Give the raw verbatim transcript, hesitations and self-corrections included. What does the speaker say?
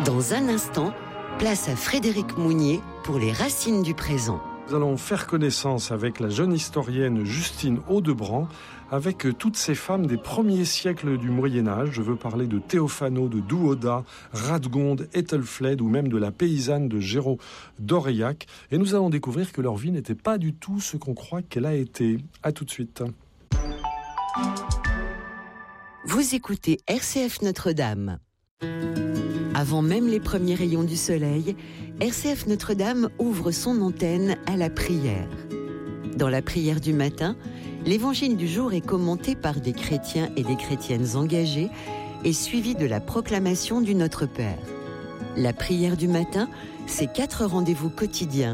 Dans un instant, place à Frédéric Mounier pour les racines du présent. Nous allons faire connaissance avec la jeune historienne Justine Audebrand, avec toutes ces femmes des premiers siècles du Moyen-Âge. Je veux parler de Théophano, de Douoda, Radgonde, Ethelfled ou même de la paysanne de Géraud d'Aurillac. Et nous allons découvrir que leur vie n'était pas du tout ce qu'on croit qu'elle a été. À tout de suite. Vous écoutez R C F Notre-Dame. Avant même les premiers rayons du soleil, R C F Notre-Dame ouvre son antenne à la prière. Dans la prière du matin, l'évangile du jour est commenté par des chrétiens et des chrétiennes engagés et suivi de la proclamation du Notre Père. La prière du matin, c'est quatre rendez-vous quotidiens